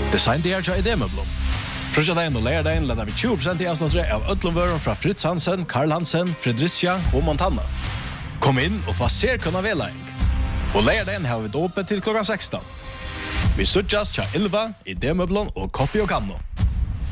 Design det här idémöblom. Frösdagen och lärdagen laddar vi 20% i avsnittet av ödlomvören från Fritz Hansen, Karl Hansen, Fredricia och Montana. Kom in och få se kunna välarning. Och lärdagen har vi då öppet till klockan 16. Vi suttas till 11 i idémöblom och Copy och Kanno.